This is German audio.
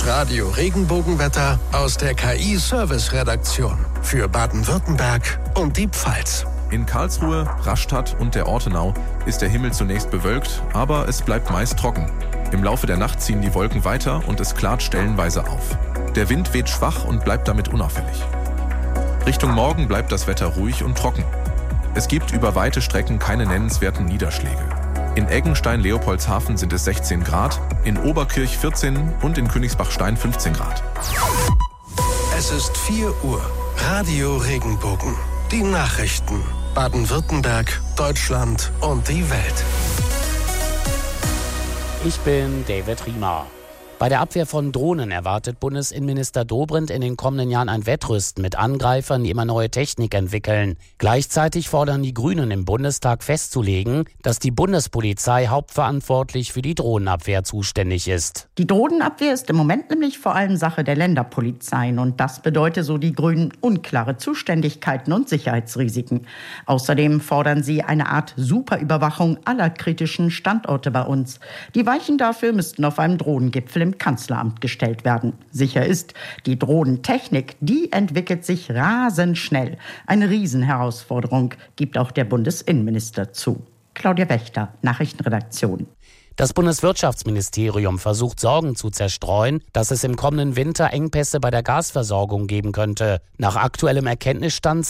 Das Radio Regenbogenwetter aus der KI-Service-Redaktion für Baden-Württemberg und die Pfalz. In Karlsruhe, Rastatt und der Ortenau ist der Himmel zunächst bewölkt, aber es bleibt meist trocken. Im Laufe der Nacht ziehen die Wolken weiter und es klart stellenweise auf. Der Wind weht schwach und bleibt damit unauffällig. Richtung Morgen bleibt das Wetter ruhig und trocken. Es gibt über weite Strecken keine nennenswerten Niederschläge. In Eggenstein-Leopoldshafen sind es 16 Grad, in Oberkirch 14 und in Königsbach-Stein 15 Grad. Es ist 4 Uhr. Radio Regenbogen. Die Nachrichten. Baden-Württemberg, Deutschland und die Welt. Ich bin David Riemer. Bei der Abwehr von Drohnen erwartet Bundesinnenminister Dobrindt in den kommenden Jahren ein Wettrüsten mit Angreifern, die immer neue Technik entwickeln. Gleichzeitig fordern die Grünen im Bundestag festzulegen, dass die Bundespolizei hauptverantwortlich für die Drohnenabwehr zuständig ist. Die Drohnenabwehr ist im Moment nämlich vor allem Sache der Länderpolizeien und das bedeutet, so die Grünen, unklare Zuständigkeiten und Sicherheitsrisiken. Außerdem fordern sie eine Art Superüberwachung aller kritischen Standorte bei uns. Die Weichen dafür müssten auf einem Drohnengipfel im Kanzleramt gestellt werden. Sicher ist, die Drohnentechnik, die entwickelt sich rasend schnell. Eine Riesenherausforderung, gibt auch der Bundesinnenminister zu. Claudia Wächter, Nachrichtenredaktion. Das Bundeswirtschaftsministerium versucht Sorgen zu zerstreuen, dass es im kommenden Winter Engpässe bei der Gasversorgung geben könnte. Nach aktuellem Erkenntnisstand